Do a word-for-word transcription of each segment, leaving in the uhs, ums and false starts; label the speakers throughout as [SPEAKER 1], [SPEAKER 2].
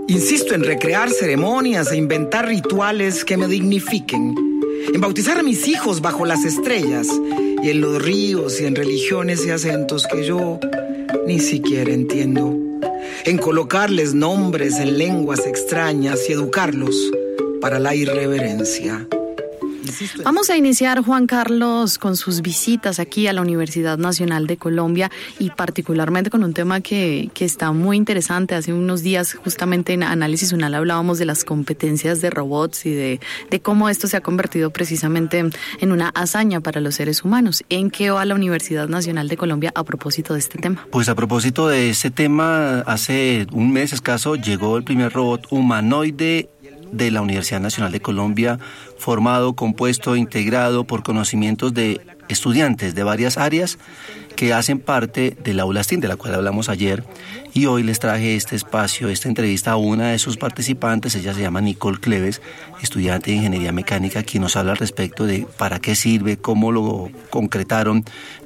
[SPEAKER 1] Insisto en recrear ceremonias e inventar rituales que me dignifiquen, en bautizar a mis hijos bajo las estrellas y en los ríos y en religiones y acentos que yo ni siquiera entiendo, en colocarles nombres en lenguas extrañas y educarlos para la irreverencia.
[SPEAKER 2] Vamos a iniciar, Juan Carlos, con sus visitas aquí a la Universidad Nacional de Colombia y particularmente con un tema que, que está muy interesante. Hace unos días, justamente en Análisis Unal, hablábamos de las competencias de robots y de, de cómo esto se ha convertido precisamente en una hazaña para los seres humanos. ¿En qué va la Universidad Nacional de Colombia a propósito de este tema?
[SPEAKER 3] Pues a propósito de este tema, hace un mes escaso llegó el primer robot humanoide de la Universidad Nacional de Colombia, formado, compuesto, integrado por conocimientos de estudiantes de varias áreas que hacen parte del Aula STEAM, de la cual hablamos ayer, y hoy les traje este espacio, esta entrevista a una de sus participantes. Ella se llama Nicole Cleves, estudiante de Ingeniería Mecánica, quien nos habla al respecto de para qué sirve, cómo lo concretaron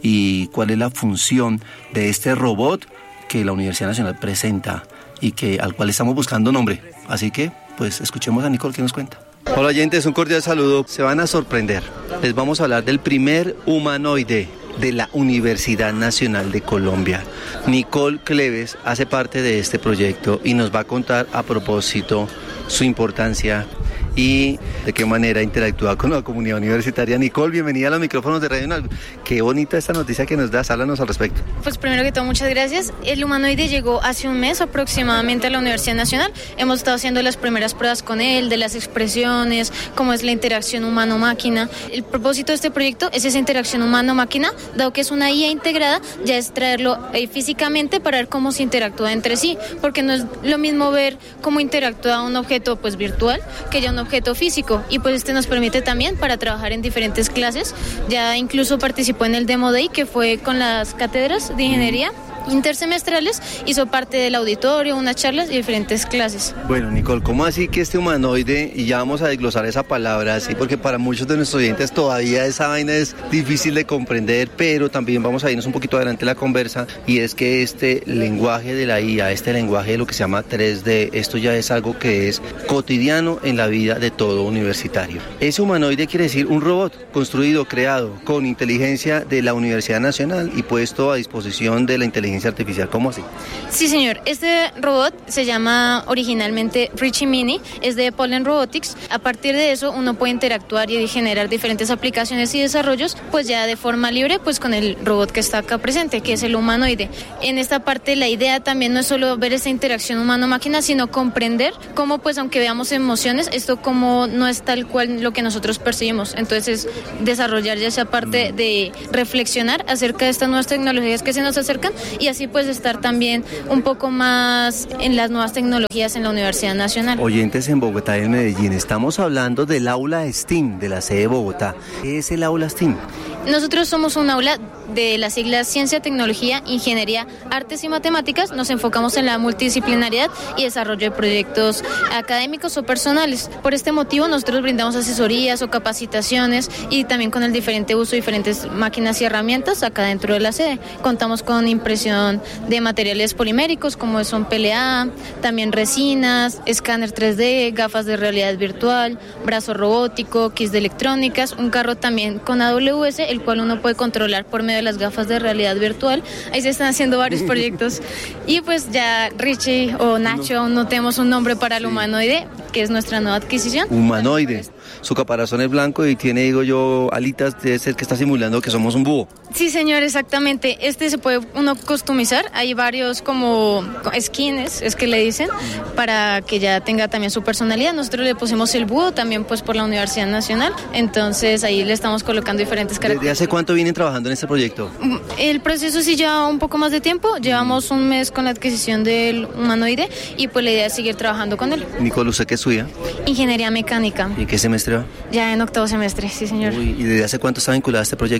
[SPEAKER 3] y cuál es la función de este robot que la Universidad Nacional presenta y que al cual estamos buscando nombre. Así que pues escuchemos a Nicole que nos cuenta. Hola oyentes, un cordial saludo. Se van a sorprender. Les vamos a hablar del primer humanoide de la Universidad Nacional de Colombia. Nicole Cleves hace parte de este proyecto y nos va a contar a propósito su importancia y de qué manera interactúa con la comunidad universitaria. Nicole, bienvenida a los micrófonos de Radio Unal. Qué bonita esta noticia que nos das, háblanos al respecto.
[SPEAKER 4] Pues primero que todo, muchas gracias. El humanoide llegó hace un mes aproximadamente a la Universidad Nacional. Hemos estado haciendo las primeras pruebas con él, de las expresiones, cómo es la interacción humano-máquina. El propósito de este proyecto es esa interacción humano-máquina, dado que es una I A integrada, ya es traerlo eh, físicamente para ver cómo se interactúa entre sí, porque no es lo mismo ver cómo interactúa un objeto pues virtual que ya un objeto físico, y pues este nos permite también para trabajar en diferentes clases. Ya incluso participó en el Demo Day, que fue con las cátedras de ingeniería intersemestrales, hizo parte del auditorio, unas charlas y diferentes clases.
[SPEAKER 3] Bueno, Nicole, ¿cómo así que este humanoide, y ya vamos a desglosar esa palabra, así, porque para muchos de nuestros oyentes todavía esa vaina es difícil de comprender, pero también vamos a irnos un poquito adelante en la conversa, y es que este lenguaje de la I A, este lenguaje de lo que se llama tres D, esto ya es algo que es cotidiano en la vida de todo universitario. Ese humanoide quiere decir un robot construido, creado con inteligencia de la Universidad Nacional y puesto a disposición de la inteligencia artificial. ¿Cómo así?
[SPEAKER 4] Sí, señor. Este robot se llama originalmente Richie Mini, es de Pollen Robotics. A partir de eso uno puede interactuar y generar diferentes aplicaciones y desarrollos, pues ya de forma libre, pues con el robot que está acá presente, que es el humanoide. En esta parte la idea también no es solo ver esa interacción humano-máquina, sino comprender cómo, pues aunque veamos emociones, esto como no es tal cual lo que nosotros percibimos. Entonces, desarrollar ya esa parte de reflexionar acerca de estas nuevas tecnologías que se nos acercan, y así pues estar también un poco más en las nuevas tecnologías en la Universidad Nacional.
[SPEAKER 3] Oyentes en Bogotá y en Medellín, estamos hablando del aula STEAM de la sede de Bogotá. ¿Qué es el aula STEAM?
[SPEAKER 4] Nosotros somos un aula de las siglas Ciencia, Tecnología, Ingeniería, Artes y Matemáticas. Nos enfocamos en la multidisciplinariedad y desarrollo de proyectos académicos o personales. Por este motivo nosotros brindamos asesorías o capacitaciones, y también con el diferente uso de diferentes máquinas y herramientas acá dentro de la sede. Contamos con impresión de materiales poliméricos como son P L A, también resinas, escáner tres D, gafas de realidad virtual, brazo robótico, kits de electrónicas, un carro también con A W S, el cual uno puede controlar por medio de las gafas de realidad virtual. Ahí se están haciendo varios proyectos. Y pues ya Richie o Nacho, aún no tenemos un nombre para el humanoide, que es nuestra nueva adquisición.
[SPEAKER 3] Humanoide. Su caparazón es blanco y tiene, digo yo, alitas, debe ser que está simulando que somos un búho.
[SPEAKER 4] Sí, señor, exactamente. Este se puede uno customizar. Hay varios como skins, es que le dicen, para que ya tenga también su personalidad. Nosotros le pusimos el búho también pues por la Universidad Nacional. Entonces ahí le estamos colocando diferentes características.
[SPEAKER 3] ¿Desde hace cuánto vienen trabajando en este proyecto?
[SPEAKER 4] El proceso sí lleva un poco más de tiempo. Llevamos un mes con la adquisición del humanoide y pues la idea es seguir trabajando con él.
[SPEAKER 3] Nicole, ¿usted qué estudia?
[SPEAKER 4] Ingeniería Mecánica.
[SPEAKER 3] ¿Y qué semestre va?
[SPEAKER 4] Ya en octavo semestre, sí, señor.
[SPEAKER 3] Uy, ¿y desde hace cuánto está vinculada a este proyecto?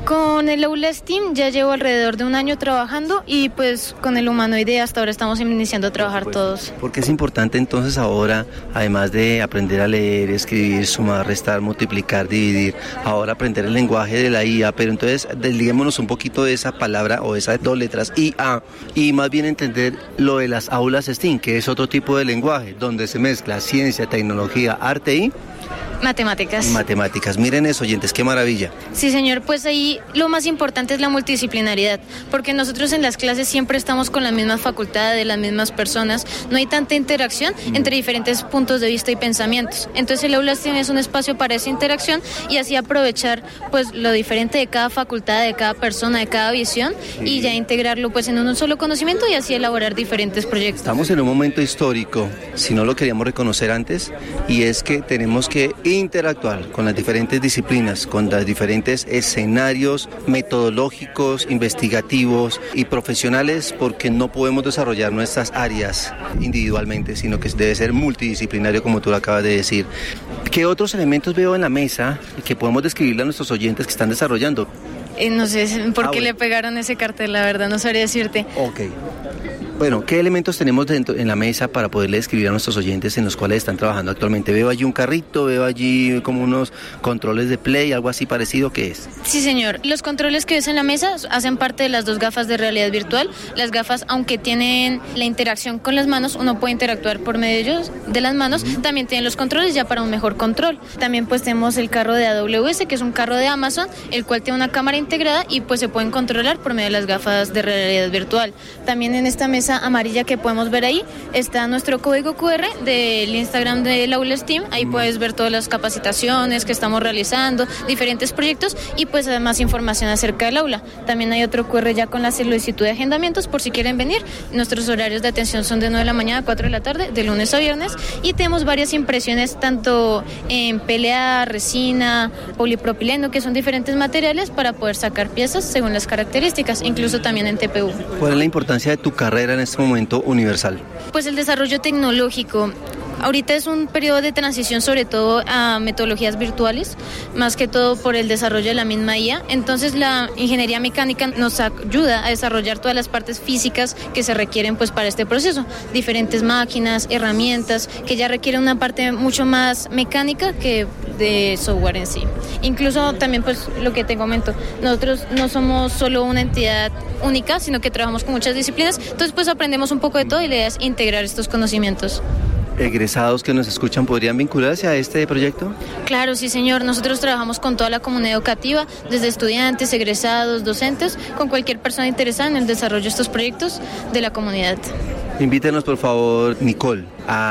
[SPEAKER 4] Con el aula STEAM ya llevo alrededor de un año trabajando y pues con el humanoide hasta ahora estamos iniciando a trabajar
[SPEAKER 3] pues,
[SPEAKER 4] todos.
[SPEAKER 3] ¿Por qué es importante entonces ahora, además de aprender a leer, escribir, sumar, restar, multiplicar, dividir, ahora aprender el lenguaje de la I A? Pero entonces desliguémonos un poquito de esa palabra o esas dos letras I A y más bien entender lo de las aulas STEAM, que es otro tipo de lenguaje donde se mezcla ciencia, tecnología, arte y...
[SPEAKER 4] Matemáticas.
[SPEAKER 3] Matemáticas. Miren eso, oyentes, qué maravilla.
[SPEAKER 4] Sí, señor, pues ahí lo más importante es la multidisciplinariedad, porque nosotros en las clases siempre estamos con las mismas facultades, las mismas personas, no hay tanta interacción mm. entre diferentes puntos de vista y pensamientos. Entonces el aula STEAM es un espacio para esa interacción y así aprovechar pues lo diferente de cada facultad, de cada persona, de cada visión sí. y ya integrarlo pues en un solo conocimiento y así elaborar diferentes proyectos.
[SPEAKER 3] Estamos en un momento histórico, si no lo queríamos reconocer antes, y es que tenemos que interactuar con las diferentes disciplinas, con los diferentes escenarios metodológicos, investigativos y profesionales, porque no podemos desarrollar nuestras áreas individualmente, sino que debe ser multidisciplinario, como tú lo acabas de decir. ¿Qué otros elementos veo en la mesa que podemos describirle a nuestros oyentes que están desarrollando?
[SPEAKER 4] Eh, no sé por
[SPEAKER 3] ah,
[SPEAKER 4] qué
[SPEAKER 3] bueno.
[SPEAKER 4] le pegaron ese cartel, la verdad, no sabría decirte.
[SPEAKER 3] Ok. Bueno, ¿qué elementos tenemos dentro, en la mesa para poderle describir a nuestros oyentes en los cuales están trabajando actualmente? Veo allí un carrito, veo allí como unos controles de play, algo así parecido, ¿qué es?
[SPEAKER 4] Sí, señor. Los controles que ves en la mesa hacen parte de las dos gafas de realidad virtual. Las gafas, aunque tienen la interacción con las manos, uno puede interactuar por medio de ellos, de las manos, uh-huh. también tienen los controles ya para un mejor control. También pues tenemos el carro de A W S, que es un carro de Amazon, el cual tiene una cámara integrada y pues se pueden controlar por medio de las gafas de realidad virtual. También en esta mesa amarilla que podemos ver ahí está nuestro código cu erre del Instagram del aula STEAM. Ahí puedes ver todas las capacitaciones que estamos realizando, diferentes proyectos y pues además información acerca del aula. También hay otro cu erre ya con la solicitud de agendamientos por si quieren venir. Nuestros horarios de atención son de nueve de la mañana a cuatro de la tarde, de lunes a viernes, y tenemos varias impresiones tanto en P L A, resina, polipropileno, que son diferentes materiales para poder sacar piezas según las características, incluso también en T P U.
[SPEAKER 3] ¿Cuál es la importancia de tu carrera en este momento universal?
[SPEAKER 4] Pues el desarrollo tecnológico. Ahorita es un periodo de transición sobre todo a metodologías virtuales, más que todo por el desarrollo de la misma I A. Entonces la ingeniería mecánica nos ayuda a desarrollar todas las partes físicas que se requieren pues para este proceso. Diferentes máquinas, herramientas, que ya requieren una parte mucho más mecánica que de software en sí. Incluso también pues lo que te comento, nosotros no somos solo una entidad única, sino que trabajamos con muchas disciplinas, entonces pues aprendemos un poco de todo y la idea es integrar estos conocimientos.
[SPEAKER 3] ¿Egresados que nos escuchan podrían vincularse a este proyecto?
[SPEAKER 4] Claro, sí, señor. Nosotros trabajamos con toda la comunidad educativa, desde estudiantes, egresados, docentes, con cualquier persona interesada en el desarrollo de estos proyectos de la comunidad.
[SPEAKER 3] Invítenos, por favor, Nicole,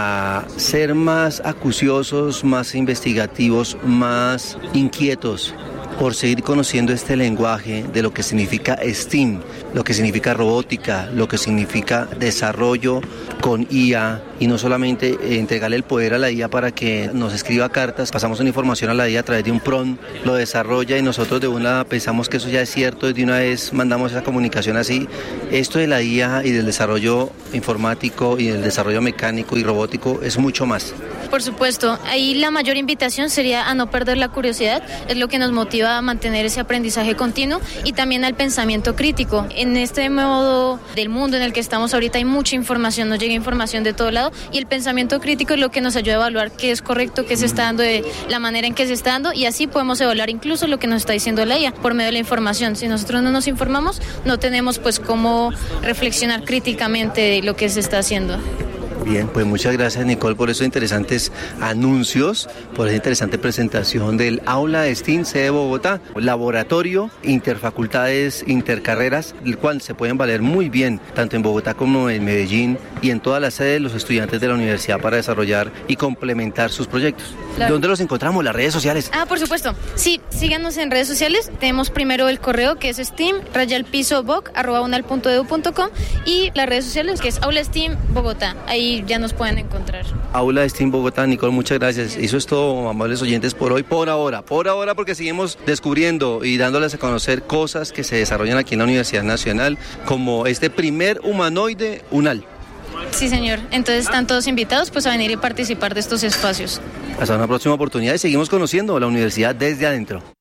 [SPEAKER 3] a ser más acuciosos, más investigativos, más inquietos por seguir conociendo este lenguaje de lo que significa STEAM, lo que significa robótica, lo que significa desarrollo con I A, y no solamente entregarle el poder a la I A para que nos escriba cartas, pasamos una información a la I A a través de un prompt, lo desarrolla y nosotros de una pensamos que eso ya es cierto y de una vez mandamos esa comunicación así. Esto de la I A y del desarrollo informático y del desarrollo mecánico y robótico es mucho más.
[SPEAKER 4] Por supuesto, ahí la mayor invitación sería a no perder la curiosidad, es lo que nos motiva a mantener ese aprendizaje continuo y también al pensamiento crítico. En este modo del mundo en el que estamos ahorita hay mucha información, nos llega información de todo lado y el pensamiento crítico es lo que nos ayuda a evaluar qué es correcto, qué se está dando, de la manera en que se está dando, y así podemos evaluar incluso lo que nos está diciendo la I A por medio de la información. Si nosotros no nos informamos, no tenemos pues cómo reflexionar críticamente de lo que se está haciendo.
[SPEAKER 3] Bien, pues muchas gracias, Nicole, por esos interesantes anuncios, por esa interesante presentación del Aula STEAM C de Bogotá, laboratorio interfacultades, intercarreras, el cual se pueden valer muy bien, tanto en Bogotá como en Medellín y en todas las sedes de los estudiantes de la universidad para desarrollar y complementar sus proyectos. Claro. ¿Dónde los encontramos? ¿Las redes sociales?
[SPEAKER 4] Ah, por supuesto. Sí, síganos en redes sociales. Tenemos primero el correo que es steam, rayalpiso, boc, arroba unal punto edu punto com, y las redes sociales que es Aula STEAM Bogotá. Ahí ya nos pueden encontrar.
[SPEAKER 3] Aula STEAM Bogotá. Nicole, muchas gracias. Eso es todo, amables oyentes, por hoy, por ahora. Por ahora, porque seguimos descubriendo y dándoles a conocer cosas que se desarrollan aquí en la Universidad Nacional, como este primer humanoide UNAL.
[SPEAKER 4] Sí, señor. Entonces están todos invitados pues a venir y participar de estos espacios.
[SPEAKER 3] Hasta una próxima oportunidad y seguimos conociendo la universidad desde adentro.